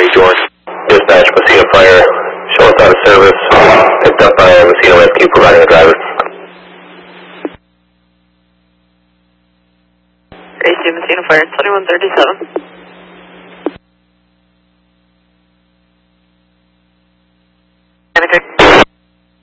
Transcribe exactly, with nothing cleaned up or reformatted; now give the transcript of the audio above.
George. Dispatch, Messina Fire. Show us out of service. Picked up by Messina Rescue, providing a driver. A C Messina Fire, twenty-one thirty-seven.